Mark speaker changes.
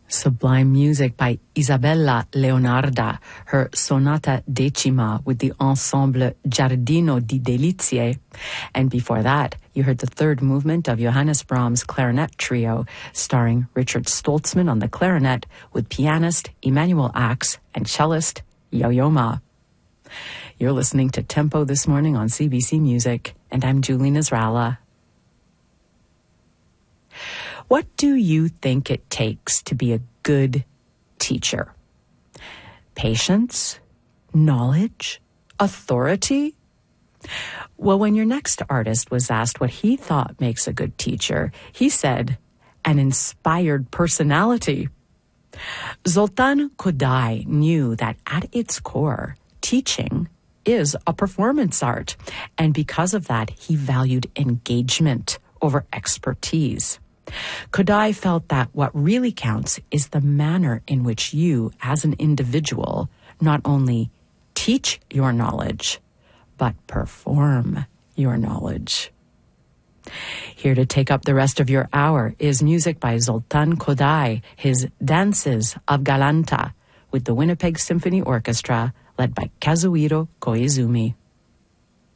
Speaker 1: Sublime music by Isabella Leonarda, her Sonata Decima with the ensemble Giardino di Delizie. And before that, you heard the third movement of Johannes Brahms' clarinet trio, starring Richard Stoltzman on the clarinet with pianist Emanuel Ax and cellist Yo-Yo Ma. You're listening to Tempo This Morning on CBC Music, and I'm Julie Nasrallah. What do you think it takes to be a good teacher? Patience? Knowledge? Authority? Well, when your next artist was asked what he thought makes a good teacher, he said, an inspired personality. Zoltan Kodály knew that at its core, teaching is a performance art, and because of that, he valued engagement over expertise. Kodály felt that what really counts is the manner in which you, as an individual, not only teach your knowledge, but perform your knowledge. Here to take up the rest of your hour is music by Zoltan Kodály, his Dances of Galanta, with the Winnipeg Symphony Orchestra, led by Kazuhiro Koizumi.